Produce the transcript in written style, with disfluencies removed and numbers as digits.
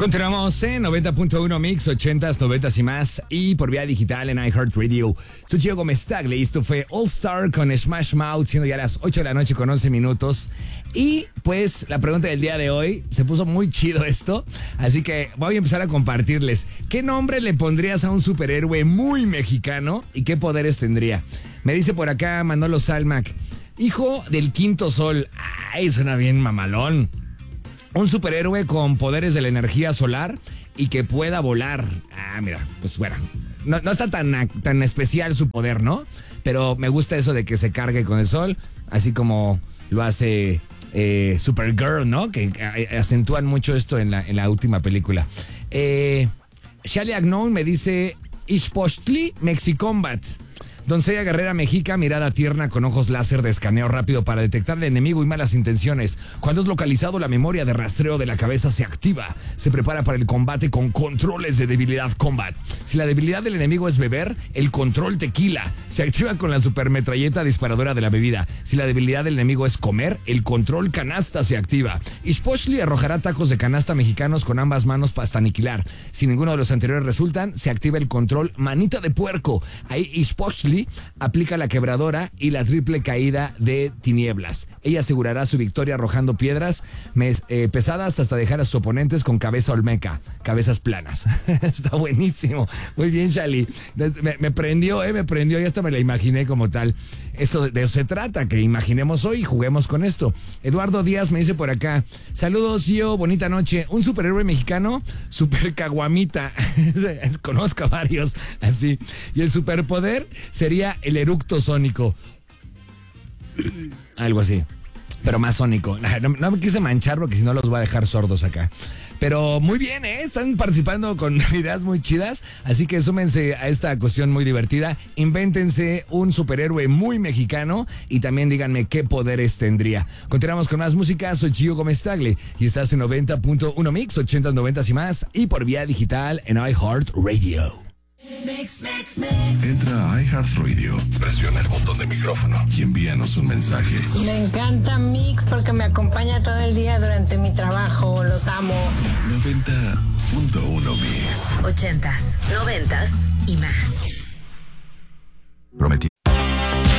Continuamos en 90.1 Mix, 80s, 90s y más. Y por vía digital en iHeartRadio. Soy Gio Gómez Tagle. Esto fue All Star con Smash Mouth, siendo ya las 8 de la noche con 11 minutos. Y pues la pregunta del día de hoy, se puso muy chido esto. Así que voy a empezar a compartirles. ¿Qué nombre le pondrías a un superhéroe muy mexicano y qué poderes tendría? Me dice por acá Manolo Salmac, hijo del quinto sol. Ay, suena bien mamalón. Un superhéroe con poderes de la energía solar y que pueda volar. Mira, pues bueno, no está tan especial su poder, ¿no? Pero me gusta eso de que se cargue con el sol, así como lo hace Supergirl, ¿no? Que acentúan mucho esto en la última película. Shali Agnon me dice Ixpochtli Mexicombat. Doncella guerrera mexica, mirada tierna con ojos láser de escaneo rápido para detectar al enemigo y malas intenciones. Cuando es localizado, la memoria de rastreo de la cabeza se activa. Se prepara para el combate con controles de debilidad combat. Si la debilidad del enemigo es beber, el control tequila se activa con la supermetralleta disparadora de la bebida. Si la debilidad del enemigo es comer, el control canasta se activa. Ixpochtli arrojará tacos de canasta mexicanos con ambas manos hasta aniquilar. Si ninguno de los anteriores resultan, se activa el control manita de puerco. Ahí Ixpochtli aplica la quebradora y la triple caída de tinieblas. Ella asegurará su victoria arrojando piedras pesadas hasta dejar a sus oponentes con cabeza olmeca, cabezas planas. Está buenísimo. Muy bien, Shali. Me prendió, ya hasta me la imaginé como tal. De eso se trata, que imaginemos hoy y juguemos con esto. Eduardo Díaz me dice por acá, saludos, Gio, bonita noche. Un superhéroe mexicano, super caguamita. Conozco a varios así. Y el superpoder sería el eructo sónico. Algo así, pero más sónico. No me quise manchar porque si no los voy a dejar sordos acá. Pero muy bien, están participando con ideas muy chidas, así que súmense a esta cuestión muy divertida. Invéntense un superhéroe muy mexicano y también díganme qué poderes tendría. Continuamos con más música, soy Gio Gómez Tagle y estás en 90.1 Mix, 80s, 90s y más, y por vía digital en iHeartRadio. Entra a iHeartRadio, presiona el botón de micrófono y envíanos un mensaje. Me encanta Mix porque me acompaña todo el día durante mi trabajo. Los amo. 90.1 Mix. 80s, 90s y más. Prometí